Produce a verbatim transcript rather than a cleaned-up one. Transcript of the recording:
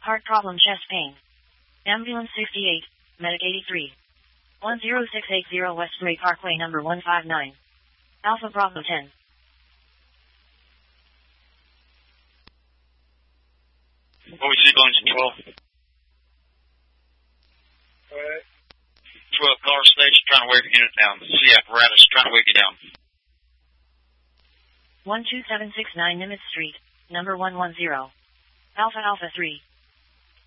Heart problem, chest pain. Ambulance sixty-eight, Medic eighty-three. one zero six eight zero Westbury Parkway number one five nine. Alpha Bravo ten. What we see going to twelve? Alright. twelve, car station trying to wave your unit down. C apparatus trying to wave you down. one two seven six nine Nimitz Street, number one one zero. Alpha Alpha three.